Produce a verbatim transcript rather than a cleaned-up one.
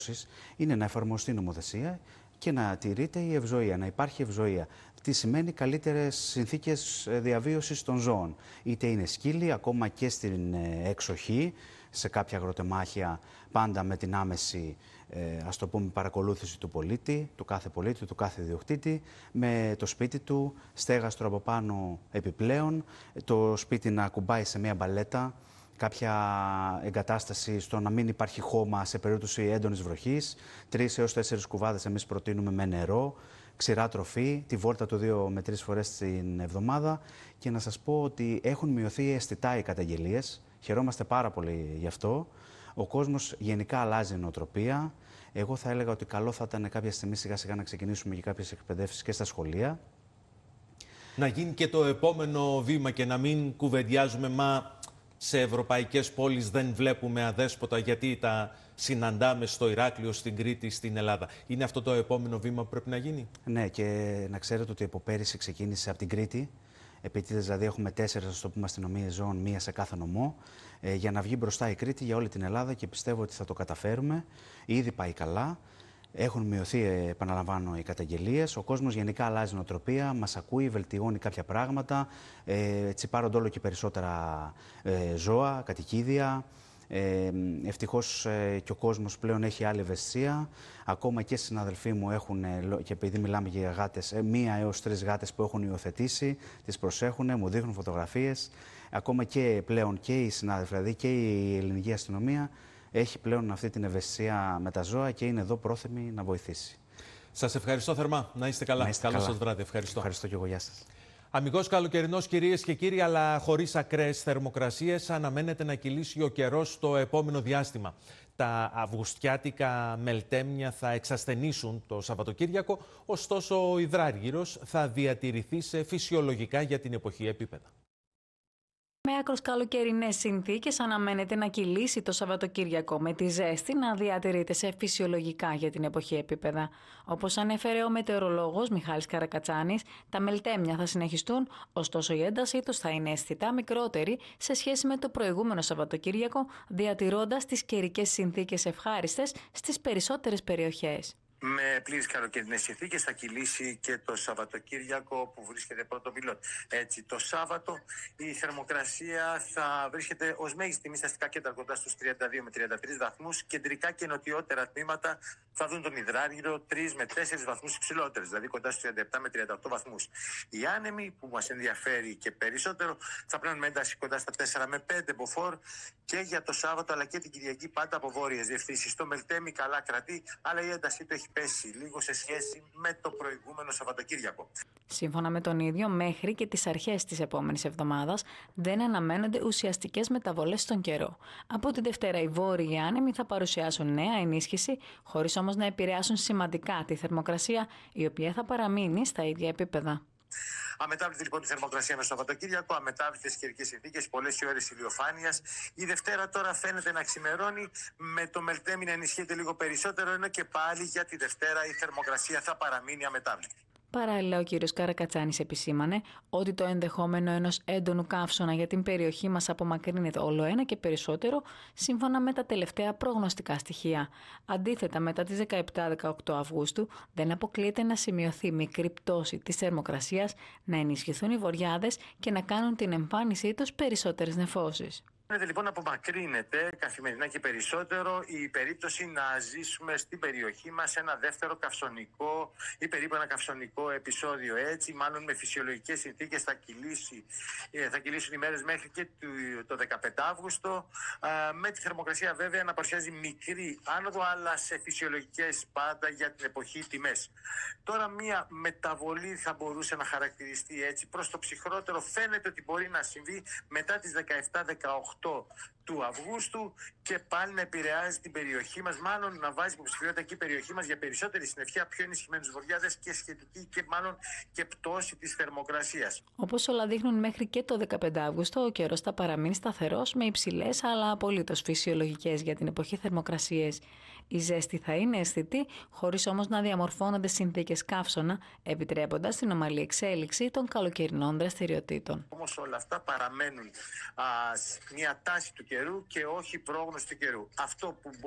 είναι να εφαρμοστεί νομοθεσία και να τηρείται η ευζοία, να υπάρχει ευζοία. Τι σημαίνει καλύτερες συνθήκες διαβίωσης των ζώων. Είτε είναι σκύλοι, ακόμα και στην εξοχή, σε κάποια αγροτεμάχια, πάντα με την άμεση, ε, ας το πούμε, παρακολούθηση του πολίτη, του κάθε πολίτη, του κάθε ιδιοκτήτη, με το σπίτι του, στέγαστρο από πάνω επιπλέον, το σπίτι να κουμπάει σε μια μπαλέτα, κάποια εγκατάσταση στο να μην υπάρχει χώμα σε περίπτωση έντονης βροχής, τρεις έως τέσσερις κουβάδες εμείς προτείνουμε με νερό, ξηρά τροφή, τη βόλτα του δύο με τρεις φορές την εβδομάδα, και να σας πω ότι έχουν μειωθεί αισθητά οι καταγγελίες. Χαιρόμαστε πάρα πολύ γι' αυτό. Ο κόσμος γενικά αλλάζει νοοτροπία. Εγώ θα έλεγα ότι καλό θα ήταν κάποια στιγμή σιγά σιγά να ξεκινήσουμε και κάποιες εκπαιδεύσεις και στα σχολεία. Να γίνει και το επόμενο βήμα και να μην κουβεντιάζουμε, μα σε ευρωπαϊκές πόλεις δεν βλέπουμε αδέσποτα γιατί τα συναντάμε στο Ηράκλειο, στην Κρήτη, στην Ελλάδα. Είναι αυτό το επόμενο βήμα που πρέπει να γίνει? Ναι, και να ξέρετε ότι από πέρυσι ξεκίνησε από την Κρήτη. Επίτηδες, δηλαδή έχουμε τέσσερις, ας το πούμε, αστυνομίες ζώων, μία σε κάθε νομό, ε, για να βγει μπροστά η Κρήτη για όλη την Ελλάδα, και πιστεύω ότι θα το καταφέρουμε. Ήδη πάει καλά. Έχουν μειωθεί, επαναλαμβάνω, οι καταγγελίες. Ο κόσμος γενικά αλλάζει νοοτροπία, μας ακούει, βελτιώνει κάποια πράγματα. Ε, έτσι πάρονται όλο και περισσότερα ε, ζώα, κατοικίδια. Ε, ευτυχώς ε, και ο κόσμος πλέον έχει άλλη ευαισθησία. Ακόμα και συναδελφοί μου έχουν, και επειδή μιλάμε για γάτες, ε, μία έως τρεις γάτες που έχουν υιοθετήσει, τις προσέχουν, μου δείχνουν φωτογραφίες. Ακόμα και πλέον και οι συνάδελφοι, δηλαδή και η ελληνική αστυνομία, έχει πλέον αυτή την ευαισθησία με τα ζώα και είναι εδώ πρόθυμη να βοηθήσει. Σας ευχαριστώ θερμά. Να είστε καλά. Καλό σας βράδυ. Ευχαριστώ. Ευχαριστώ και εγώ. Γεια σας. Αμιγώς καλοκαιρινός, κυρίες και κύριοι, αλλά χωρίς ακραίες θερμοκρασίες, αναμένεται να κυλήσει ο καιρός το επόμενο διάστημα. Τα αυγουστιάτικα μελτέμια θα εξασθενήσουν το Σαββατοκύριακο, ωστόσο ο υδράργυρος θα διατηρηθεί σε φυσιολογικά για την εποχή επίπεδα. Με άκρως καλοκαιρινές συνθήκες αναμένεται να κυλήσει το Σαββατοκύριακο, με τη ζέστη να διατηρείται σε φυσιολογικά για την εποχή επίπεδα. Όπως ανέφερε ο μετεωρολόγος Μιχάλης Καρακατσάνης, τα μελτέμια θα συνεχιστούν, ωστόσο η έντασή τους θα είναι αισθητά μικρότερη σε σχέση με το προηγούμενο Σαββατοκύριακο, διατηρώντας τις καιρικές συνθήκες ευχάριστες στις περισσότερες περιοχές. Με πλήρες καλοκαιρινές συνθήκες θα κυλήσει και το Σαββατοκύριακο που βρίσκεται πρώτο πυλόν. Έτσι, το Σάββατο η θερμοκρασία θα βρίσκεται ως μέγιστη τιμή στα αστικά κέντρα κοντά στους τριάντα δύο με τριάντα τρεις βαθμούς. Κεντρικά και νοτιότερα τμήματα θα δουν τον υδράργυρο τρεις με τέσσερις βαθμούς υψηλότερες, δηλαδή κοντά στους τριάντα επτά με τριάντα οκτώ βαθμούς. Οι άνεμοι που μας ενδιαφέρει και περισσότερο θα πλέον με ένταση κοντά στα τέσσερα με πέντε μποφόρ και για το Σάββατο αλλά και την Κυριακή πάντα από βόρειες διευθύνσεις. Το μελτέμι καλά κρατεί, αλλά η έντασή του έχει πέσει λίγο σε σχέση με το προηγούμενο Σαββατοκύριακο. Σύμφωνα με τον ίδιο, μέχρι και τις αρχές της επόμενης εβδομάδας δεν αναμένονται ουσιαστικές μεταβολές στον καιρό. Από τη Δευτέρα οι βόρειοι άνεμοι θα παρουσιάσουν νέα ενίσχυση, χωρίς όμως να επηρεάσουν σημαντικά τη θερμοκρασία, η οποία θα παραμείνει στα ίδια επίπεδα. Αμετάβλητη λοιπόν τη θερμοκρασία με το Σαββατοκύριακο, αμετάβλητες καιρικές συνθήκες, πολλές οι ώρες ηλιοφάνειας. Η Δευτέρα τώρα φαίνεται να ξημερώνει, με το μελτέμι να ενισχύεται λίγο περισσότερο, ενώ και πάλι για τη Δευτέρα η θερμοκρασία θα παραμείνει αμετάβλητη. Παράλληλα, ο κύριος Καρακατσάνης επισήμανε ότι το ενδεχόμενο ενός έντονου καύσωνα για την περιοχή μας απομακρύνεται όλο ένα και περισσότερο, σύμφωνα με τα τελευταία προγνωστικά στοιχεία. Αντίθετα, μετά τις δεκαεπτά με δεκαοκτώ Αυγούστου, δεν αποκλείεται να σημειωθεί μικρή πτώση της θερμοκρασίας, να ενισχυθούν οι βοριάδες και να κάνουν την εμφάνισή τους περισσότερες νεφώσεις. Φαίνεται λοιπόν να απομακρύνεται καθημερινά και περισσότερο η περίπτωση να ζήσουμε στην περιοχή μας ένα δεύτερο καυσονικό ή περίπου ένα καυσονικό επεισόδιο. Έτσι, μάλλον με φυσιολογικές συνθήκες θα, κυλήσει, θα κυλήσουν οι μέρες μέχρι και το δεκαπέντε Αύγουστο, με τη θερμοκρασία βέβαια να παρουσιάζει μικρή άνοδο, αλλά σε φυσιολογικές πάντα για την εποχή τιμές. Τώρα μια μεταβολή θα μπορούσε να χαρακτηριστεί έτσι προς το ψυχρότερο. Φαίνεται ότι μπορεί να συμβεί μετά τις δεκαεπτά με δεκαοκτώ του Αυγούστου και πάλι να επηρεάζει την περιοχή μας, μάλλον να βάζει υποψηφιότητα και η περιοχή μας για περισσότερη συννεφιά, πιο ενισχυμένους βοριάδες και σχετική και μάλλον και πτώση της θερμοκρασίας. Όπως όλα δείχνουν, μέχρι και το δεκαπέντε Αυγούστου ο καιρός θα παραμείνει σταθερός με υψηλές αλλά απολύτως φυσιολογικές για την εποχή θερμοκρασίες. Η ζέστη θα είναι αισθητή, χωρίς όμως να διαμορφώνονται συνθήκες καύσωνα, επιτρέποντας την ομαλή εξέλιξη των καλοκαιρινών δραστηριοτήτων. Όμως όλα αυτά παραμένουν α, μια τάση του καιρού και όχι πρόγνωση του καιρού. Αυτό που